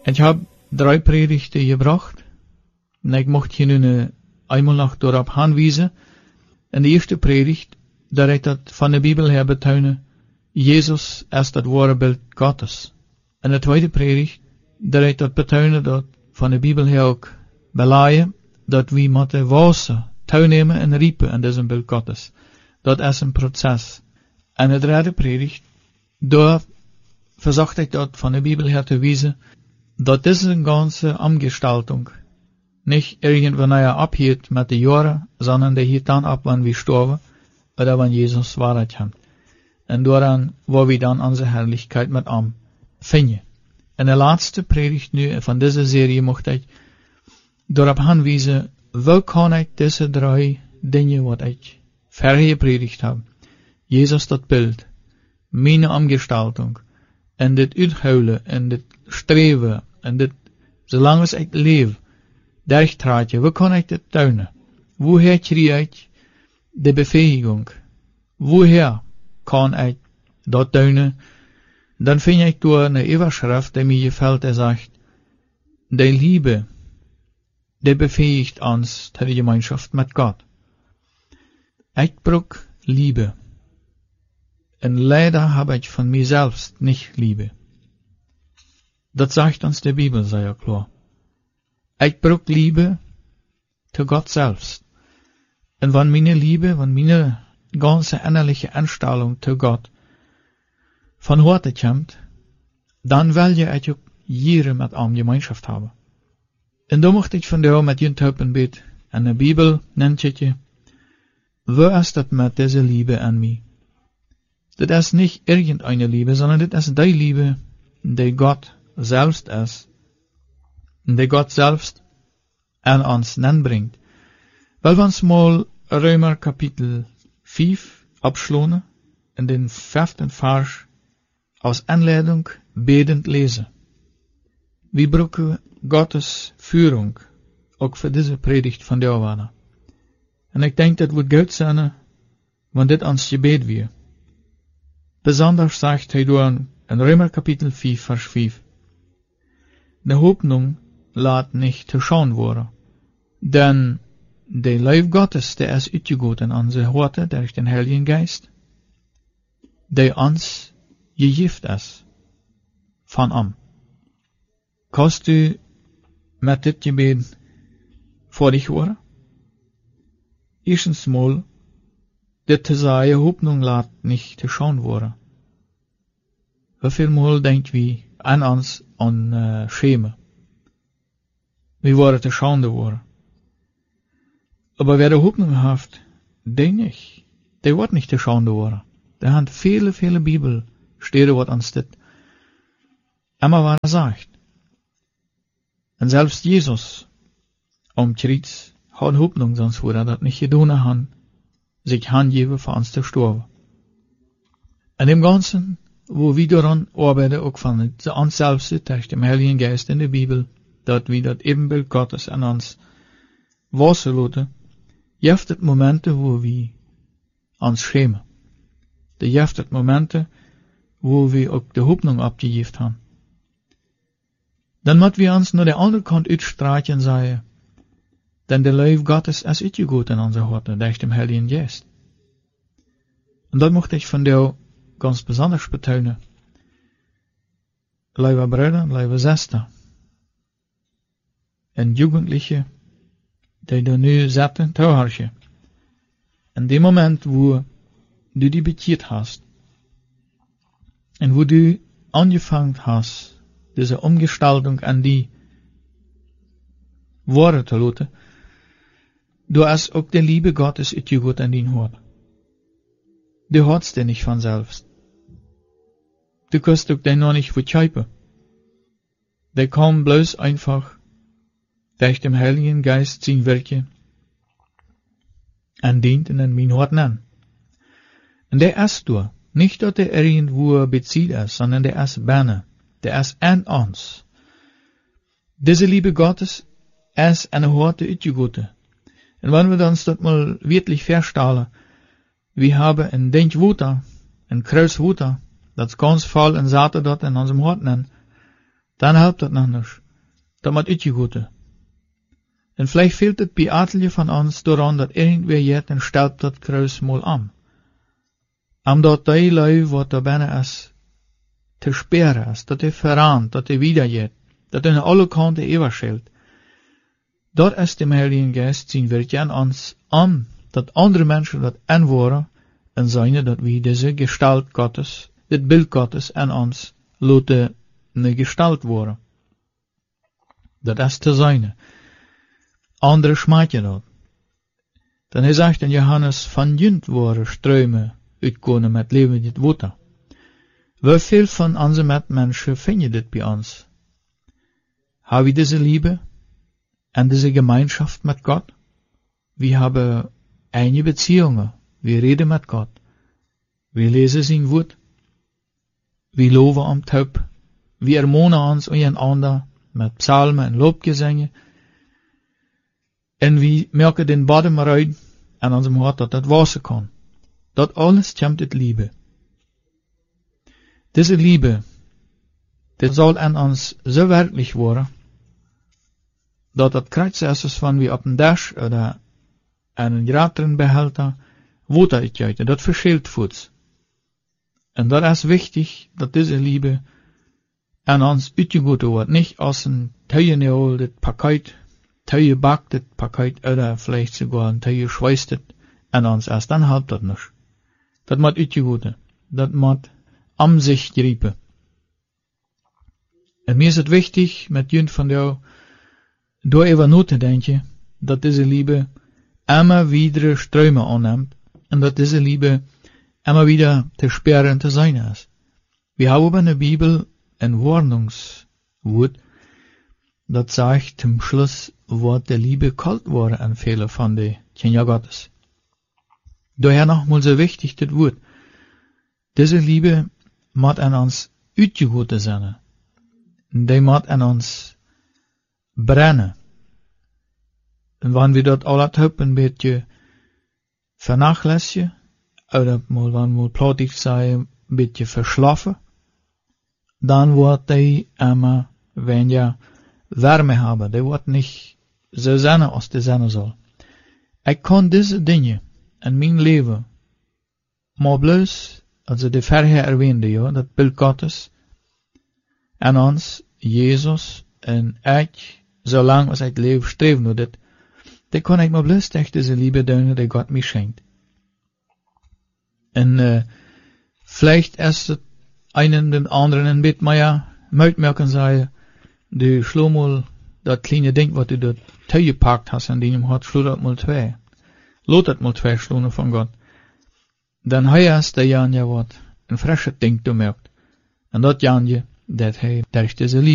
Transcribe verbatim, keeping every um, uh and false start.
Ik heb drie predigten gebracht. En ik mocht je nu eenmaal nog doorop aanwijzen. En de eerste predigt, dat ik dat van de Bijbel her betuinen, Jezus is dat ware beeld Gottes. En de tweede predigt, dat ik dat betuinen, dat van de Bijbel her ook belaaien, dat we moeten wassen, toenemen en riepen en dat is een beeld Gottes. Dat is een proces. En de derde predigt, daar verzocht ik dat van de Bijbel her te wijzen, dat is een ganze Umgestaltung. Nicht irgendwann er abhielt met de jaren, sondern der hielt dan ab, wanneer we sterven, oder wanneer Jesus Wahrheit hat. En daaraan waar we dan onze Herrlichkeit met hem vinden. En de laatste predigt nu van deze serie mocht ik daarop aanwijzen, wel kan ik deze drie dingen wat ik verder gepredigt heb. Jezus dat beeld, mijn Umgestaltung, en dit uithuilen, en dit streven, en dit, zolang als ik leef, dergtraatje, hoe kan ik dit tuinen? Woher krijg ik de bevestiging? Woher kan ik dat tuinen? Dan vind ik door een overschrift die mij gefällt, die zegt, de Liebe, die befähigt ons tot de Gemeinschaft met God. Ik brauch Liebe. En leider heb ik van mijzelf niet Liebe. Dat zegt ons de Bibel, zei ik klar. Ik brauch Liebe zu Gott selbst. En wann meine Liebe, wann meine ganze innerliche Einstellung zu Gott von Horte kommt, dann will ich auch hier mit ihm Gemeinschaft haben. En da mochte ich von der mit jent helpen beten. En de Bibel nennt je, wo ist das mit dieser Liebe an mir? Das ist nicht irgendeine Liebe, sondern das ist die Liebe, die Gott selbst ist. Die Gott selbst an uns bringt. Weil wir uns mal Römer Kapitel vijf abschlonen en den vijften Vers aus Anleitung betend lesen. Wir brauchen Gottes Führung, auch für diese Predigt von der Owana. En ik denk dat wordt goed zijn, want dit ons gebed weer. Besonders sagt hij door in Römer Kapitel vijf Vers vijf. De Hoffnung laat nicht te schauen worden. Denn der Leib Gottes, der ist uitgegoten in onze Horte durch den Heiligen Geist, der uns gegift ist von ihm. Kannst du met dit gebed voor dich horen? Erstens mal, dit te zeggen, Hoffnung laat nicht te schauen worden. Hoeveel mal denkt wie an ons aan uh, schämen? Wir worden te schande worden. Aber wer de Hoffnung heeft, der nicht. Der wordt nicht te schande worden. Der hat viele, viele Bibelstellen, wat ons dit immer waar sagt. En selbst Jesus, om Kreuz, hat Hoffnung, sonst würde er das nicht gedaan haben, sich handgeben für uns zu sterben. En dem Ganzen, wo wir daran arbeiten, auch von uns selbst, durch den Heiligen Geist in der Bibel, dat we dat evenbeeld Gottes aan ons wassen laten, heeft het momenten wo we ons schämen. De heeft het momenten wo we ook de Hoffnung abgegeven hebben. Dan moeten we ons naar de andere kant uitstraken en zeggen, denn de Leib Gottes is uitgegoten in onze harten, durch den Heiligen Geist. En dat mocht ik van jou ganz besonders betuinen. Lieve broeder, lieve zuster, en Jugendliche, die da nu zitten te horen. In dem Moment, wo du die bekeerd hast, en wo du angefangen hast, diese Umgestaltung an die Worte te laten, du hast auch die Liebe Gottes uitgegoten in dein Hart. Du hast den nicht von selbst. Du kannst auch den noch nicht verkaufen. Der kommt bloß einfach durch dem Heiligen Geist sein Werke en dient in mijn hart an. Und der ist du, nicht dass der irgendwo bezieht ist, sondern der ist binnen, der ist an uns. Diese Liebe Gottes ist eine Horte uitgegoten. Und wenn wir uns das mal wirklich verstehen, wir haben ein Denkwuter, ein Kreuzwuter, das ganz voll und Satan dort in unserem Hart nennen, dan helpt dat nog niet. Dat moet uitgegoten. En vielleicht fehlt het bij atelje van ons dooraan dat irgendwer jet en stelpt dat kruis mal aan. Omdat die lui wat er bijna is te speren is, dat hij verraant, dat hij wieder jet, dat hij aan alle kanten overschelt. Dat is de Heilige Geest zien werkje aan ons aan, dat andere mensen dat aanwoorden en zijn dat we deze gestalt Gottes, dit beeld Gottes aan ons laten gestalt worden. Dat is te zijn. Andere smaakje dat. Dan hij zegt in Johannes, van junt worden stromen uitkomen met leven dit water. Hoeveel van onze medmensen vind je dit bij ons? Hebben we deze liefde en deze gemeenschap met God? We hebben enge beziehungen. We reden met God. We lezen zijn woord. We loven om taub. We ermonen ons einander met psalmen en loopgezangen. En we merken den bodem eruit aan onze hart dat dat wassen kan. Dat alles komt uit liefde. Deze liefde, dit zal aan ons zo werkelijk worden, dat het kruis is van wie op een dash of aan een grateren behelter water uitjuiten. Dat verschilt voets. En dat is wichtig, dat deze liefde aan ons uitgegoten wordt. Niet als een tuieneel dit pakket, tuien bakt dit pakket, of vielleicht sogar een tuien schwijst het aan ons is. Dan helpt dat nog. Dat moet uitgegoten. Dat moet am zich griepen. En mir is het wichtig, met junt van jou, door even na te denken, dat deze liefde immer wieder stromen aanneemt, en dat deze liefde immer wieder te speren en te zijn is. We hebben in de Bibel een warnungswoord, dat zegt zum Schluss, wordt de liefde kalt worden aan vele van de kinderen Gottes. Daher nogmaals zo wichtig dit woord. Deze liefde moet aan ons uitgegoten zijn. Die moet aan ons brennen. En wanneer we dat al het een beetje vernachlässigen, of wanneer we platig zijn, een beetje verslaffen, dan wordt die immer weniger warme hebben. Die wordt niet zo zijn als die zijn zal. Ik kan deze dingen in mijn leven, maar bloos, also de verhe erwähnde, ja, dat beeld Gottes, en ons, Jezus, en ik, zolang als ik leef, streven door dit, dan kan ik maar bloos echt deze liefde doen die God mij schenkt. En, uh, vielleicht is het einen den anderen een beetje, maar ja, uitmerken zij, de slomol, dat kleine ding wat u dat teugepakt hast en die hem had, slo dat mal twee. Lot dat mal twee slonen van God. Dan hij is de Janje wat een frische ding toemerkt. En dat Janje, dat hij, daar is deze liefde.